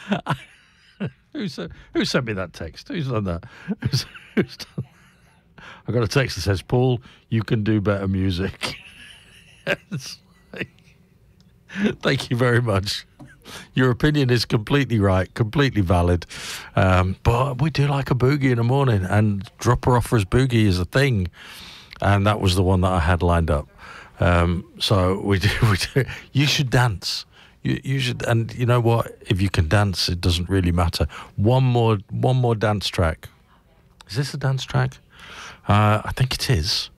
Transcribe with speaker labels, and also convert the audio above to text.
Speaker 1: Who sent me that text? Who's done that? Who's done? I got a text that says, "Paul, you can do better music." Yes. Thank you very much. Your opinion is completely right, completely valid. But we do like a boogie in the morning, and Dropper Offers Boogie is a thing. And that was the one that I had lined up. So we do. You should dance. You should, and you know what? If you can dance, it doesn't really matter. One more dance track. Is this a dance track? I think it is.